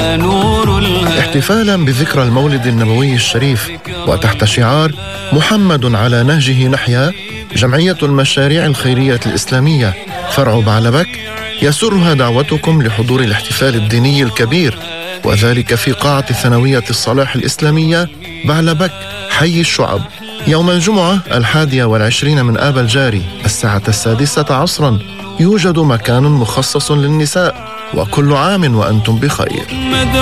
احتفالا بذكرى المولد النبوي الشريف وتحت شعار محمد على نهجه نحيا، جمعية المشاريع الخيرية الإسلامية فرع بعلبك يسرها دعوتكم لحضور الاحتفال الديني الكبير، وذلك في قاعة ثانوية الصلاح الإسلامية بعلبك حي الشعب يوم الجمعة 21 من آب الجاري الساعة 6 عصرا. يوجد مكان مخصص للنساء، وكل عام وأنتم بخير.